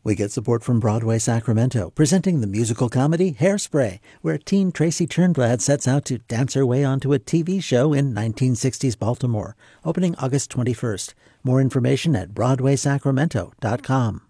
We get support from Broadway Sacramento, presenting the musical comedy Hairspray, where teen Tracy Turnblad sets out to dance her way onto a TV show in 1960s Baltimore, opening August 21st. More information at BroadwaySacramento.com.